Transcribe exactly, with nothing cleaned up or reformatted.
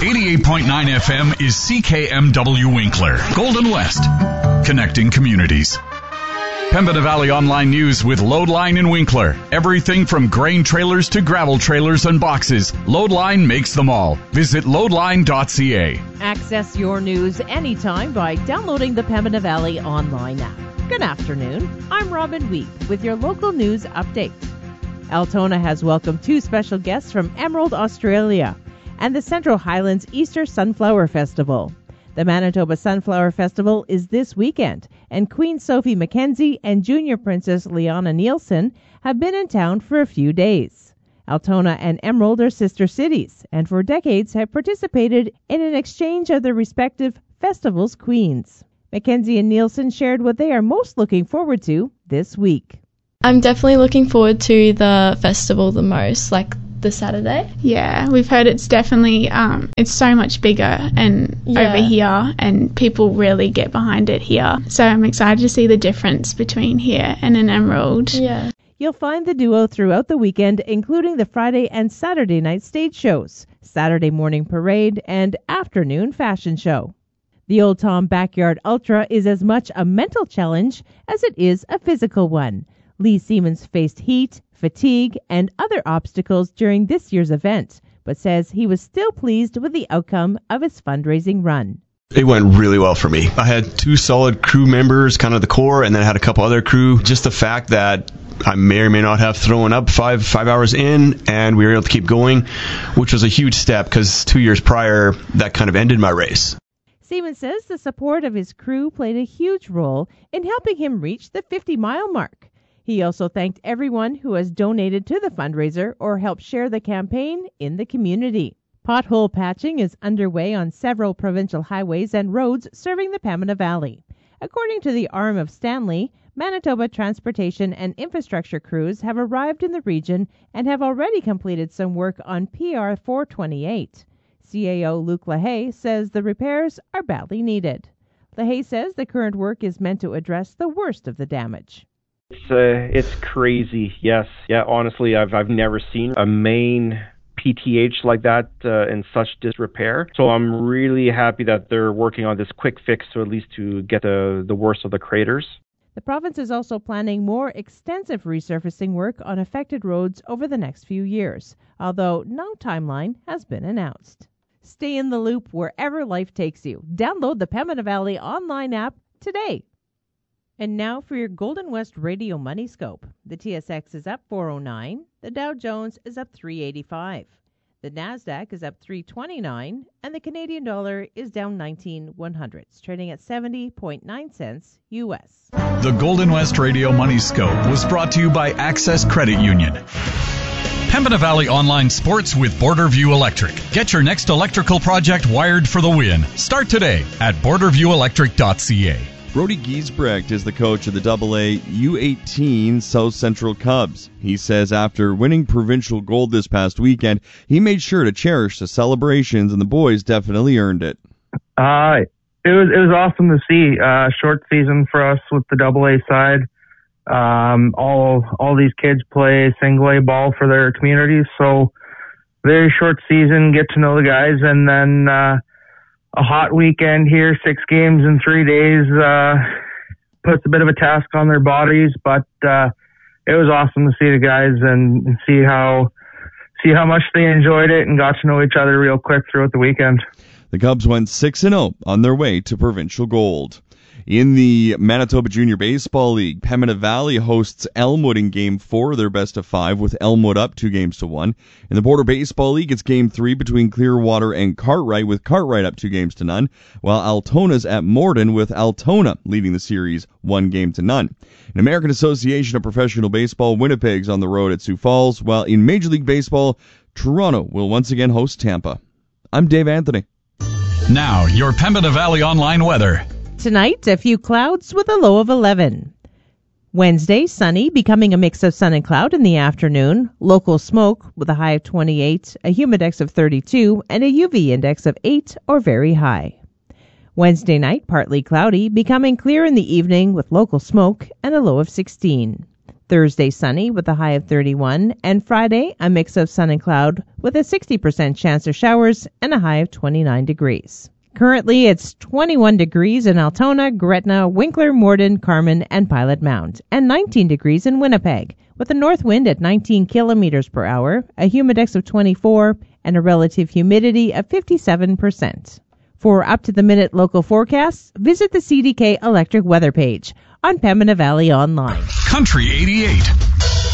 eighty-eight point nine F M is C K M W Winkler, Golden West, connecting communities. Pembina Valley Online News with Loadline in Winkler. Everything from grain trailers to gravel trailers and boxes. Loadline makes them all. Visit loadline dot c a. Access your news anytime by downloading the Pembina Valley Online app. Good afternoon. I'm Robin Weep with your local news update. Altona has welcomed two special guests from Emerald, Australia, and the Central Highlands Easter Sunflower Festival. The Manitoba Sunflower Festival is this weekend, and Queen Sophie Mackenzie and Junior Princess Liana Nielsen have been in town for a few days. Altona and Emerald are sister cities, and for decades have participated in an exchange of their respective festival's queens. Mackenzie and Nielsen shared what they are most looking forward to this week. I'm definitely looking forward to the festival the most, like the Saturday. Yeah, we've heard it's definitely, um, it's so much bigger and Yeah. over here, and people really get behind it here. So I'm excited to see the difference between here and an Emerald. Yeah. You'll find the duo throughout the weekend, including the Friday and Saturday night stage shows, Saturday morning parade, and afternoon fashion show. The Old Tom Backyard Ultra is as much a mental challenge as it is a physical one. Lee Siemens faced heat, fatigue, and other obstacles during this year's event, but says he was still pleased with the outcome of his fundraising run. It went really well for me. I had two solid crew members, kind of the core, and then I had a couple other crew. Just the fact that I may or may not have thrown up five five hours in, and we were able to keep going, which was a huge step because two years prior, that kind of ended my race. Siemens says the support of his crew played a huge role in helping him reach the fifty-mile mark. He also thanked everyone who has donated to the fundraiser or helped share the campaign in the community. Pothole patching is underway on several provincial highways and roads serving the Pembina Valley. According to the arm of Stanley, Manitoba Transportation and Infrastructure crews have arrived in the region and have already completed some work on P R four twenty-eight. C A O Luke LaHaye says the repairs are badly needed. LaHaye says the current work is meant to address the worst of the damage. It's uh, it's crazy. Yes, yeah. Honestly, I've I've never seen a main P T H like that uh, in such disrepair. So I'm really happy that they're working on this quick fix, so at least to get the the worst of the craters. The province is also planning more extensive resurfacing work on affected roads over the next few years, although no timeline has been announced. Stay in the loop wherever life takes you. Download the Pembina Valley online app today. And now for your Golden West Radio Money Scope. The T S X is up four oh nine, the Dow Jones is up three eighty-five, the Nasdaq is up three twenty-nine, and the Canadian dollar is down nineteen one hundredths, trading at seventy point nine cents U S. The Golden West Radio Money Scope was brought to you by Access Credit Union. Pembina Valley Online Sports with Borderview Electric. Get your next electrical project wired for the win. Start today at border view electric dot c a. Brody Giesbrecht is the coach of the double A U eighteen South Central Cubs. He says after winning provincial gold this past weekend, he made sure to cherish the celebrations, and the boys definitely earned it. Uh, it was it was awesome to see. Uh, short season for us with the double A side. Um, all all these kids play single A ball for their communities, so very short season. Get to know the guys, and then. Uh, A hot weekend here, six games in three days, uh, puts a bit of a task on their bodies, but uh, it was awesome to see the guys and, and see how see how much they enjoyed it and got to know each other real quick throughout the weekend. The Cubs went six and oh on their way to provincial gold. In the Manitoba Junior Baseball League, Pembina Valley hosts Elmwood in Game four of their best of five, with Elmwood up two games to one. In the Border Baseball League, it's Game three between Clearwater and Cartwright, with Cartwright up two games to none, while Altona's at Morden, with Altona leading the series one game to none. In American Association of Professional Baseball, Winnipeg's on the road at Sioux Falls, while in Major League Baseball, Toronto will once again host Tampa. I'm Dave Anthony. Now, your Pembina Valley Online weather. Tonight, a few clouds with a low of eleven. Wednesday, sunny, becoming a mix of sun and cloud in the afternoon. Local smoke with a high of twenty-eight, a humidex of thirty-two, and a U V index of eight or very high. Wednesday night, partly cloudy, becoming clear in the evening with local smoke and a low of sixteen. Thursday, sunny with a high of thirty-one, and Friday, a mix of sun and cloud with a sixty percent chance of showers and a high of twenty-nine degrees. Currently, it's twenty-one degrees in Altona, Gretna, Winkler, Morden, Carman, and Pilot Mound, and nineteen degrees in Winnipeg, with a north wind at nineteen kilometers per hour, a humidex of twenty-four, and a relative humidity of fifty-seven percent. For up-to-the-minute local forecasts, visit the C D K Electric weather page on Pembina Valley Online. Country eighty-eight.